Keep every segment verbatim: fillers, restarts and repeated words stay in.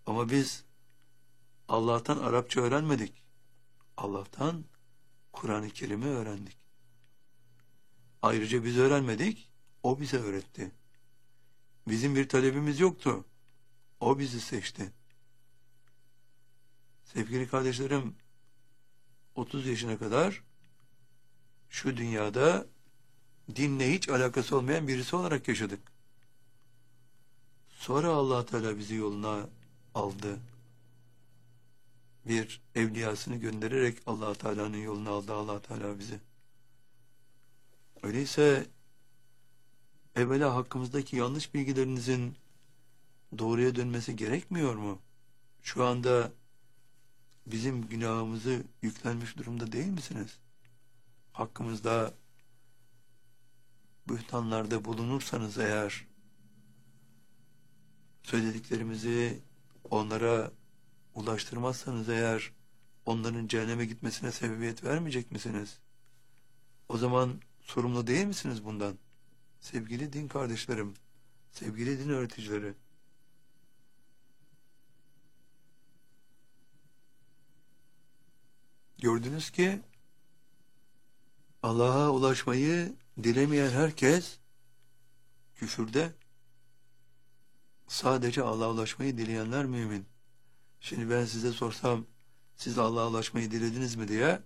Ama biz Allah'tan Arapça öğrenmedik. Allah'tan Kur'an-ı Kerim'i öğrendik. Ayrıca biz öğrenmedik, o bize öğretti. Bizim bir talebimiz yoktu, o bizi seçti. Sevgili kardeşlerim, otuz yaşına kadar şu dünyada dinle hiç alakası olmayan birisi olarak yaşadık. Sonra Allah Teala bizi yoluna aldı. Bir evliyasını göndererek Allah Teala'nın yoluna aldı Allah Teala bizi. Öyleyse evvela hakkımızdaki yanlış bilgilerinizin doğruya dönmesi gerekmiyor mu? Şu anda bizim günahımızı yüklenmiş durumda değil misiniz? Hakkımızda bühtanlarda bulunursanız eğer, söylediklerimizi onlara ulaştırmazsanız eğer, onların cehenneme gitmesine sebebiyet vermeyecek misiniz? O zaman sorumlu değil misiniz bundan? Sevgili din kardeşlerim, sevgili din öğreticileri, gördünüz ki Allah'a ulaşmayı dilemeyen herkes küfürde, sadece Allah'a ulaşmayı dileyenler mümin. Şimdi ben size sorsam, siz Allah'a ulaşmayı dilediniz mi diye,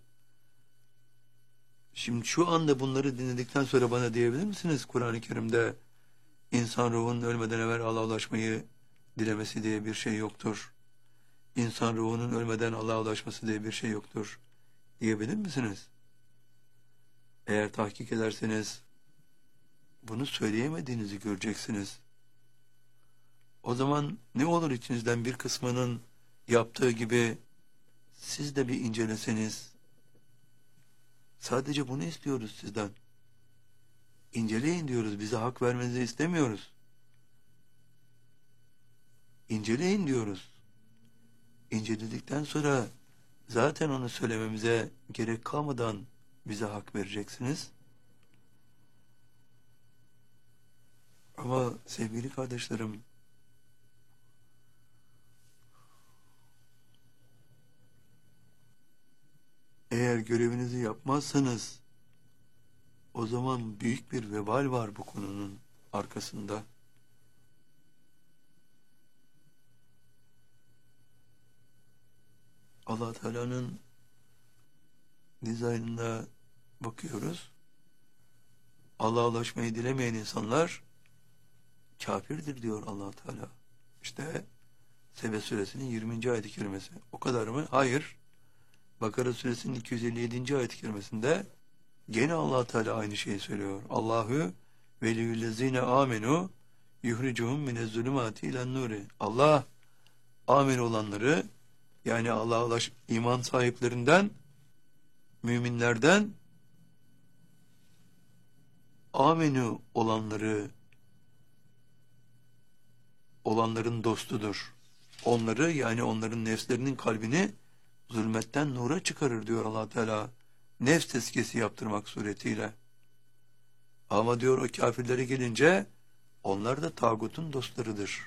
şimdi şu anda bunları dinledikten sonra bana diyebilir misiniz? Kur'an-ı Kerim'de insan ruhunun ölmeden evvel Allah'a ulaşmayı dilemesi diye bir şey yoktur. İnsan ruhunun ölmeden Allah'a ulaşması diye bir şey yoktur diyebilir misiniz? Eğer tahkik ederseniz bunu söyleyemediğinizi göreceksiniz. O zaman ne olur içinizden bir kısmının yaptığı gibi siz de bir inceleseniz. Sadece bunu istiyoruz sizden. İnceleyin diyoruz, bize hak vermenizi istemiyoruz. İnceleyin diyoruz. İnceledikten sonra zaten onu söylememize gerek kalmadan bize hak vereceksiniz. Ama sevgili kardeşlerim, eğer görevinizi yapmazsanız o zaman büyük bir vebal var bu konunun arkasında. Allah Teala'nın dizaynına bakıyoruz. Allah'a ulaşmayı dilemeyen insanlar kafirdir diyor Allah Teala. İşte Sebe suresinin yirminci ayet-i kerimesi. O kadar mı? Hayır. Bakara suresinin iki yüz elli yedinci ayet-i kerimesinde gene Allah Teala aynı şeyi söylüyor. Allahu veliyyüllezine amenu yuhricuhum minezzulumati ilen nuri. Allah amin olanları, yani Allah'a ulaş iman sahiplerinden, müminlerden amenu olanları, olanların dostudur. Onları, yani onların nefslerinin kalbini zulmetten nura çıkarır diyor Allah Teala. Nefs tezkiyesi yaptırmak suretiyle. Ama diyor o kafirlere gelince onlar da tağutun dostlarıdır.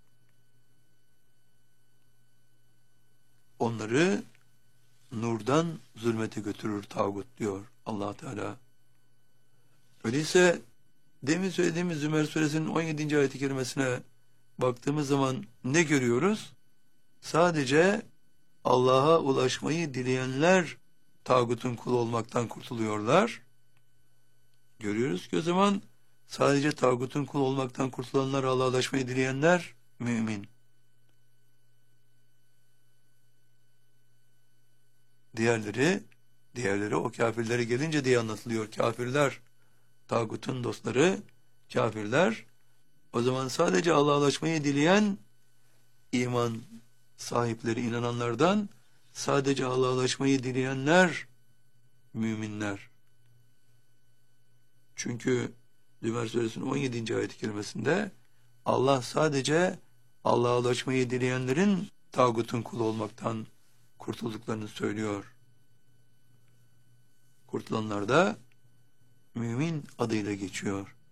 Onları nurdan zulmete götürür tağut diyor Allah Teala. Öyleyse demin söylediğimiz Zümer suresinin on yedinci ayet-i kerimesine baktığımız zaman ne görüyoruz? Sadece Allah'a ulaşmayı dileyenler tağutun kulu olmaktan kurtuluyorlar. Görüyoruz ki o zaman sadece tağutun kulu olmaktan kurtulanlar, Allah'a ulaşmayı dileyenler mümin. Diğerleri, diğerleri o kafirlere gelince diye anlatılıyor. Kafirler, tağutun dostları, kafirler. O zaman sadece Allah'a ulaşmayı dileyen iman sahipleri, inananlardan sadece Allah'a ulaşmayı dileyenler müminler. Çünkü Zümer suresinin on yedinci ayet-i kerimesinde Allah sadece Allah'a ulaşmayı dileyenlerin tağutun kulu olmaktan kurtulduklarını söylüyor. Kurtulanlar da mümin adıyla geçiyor.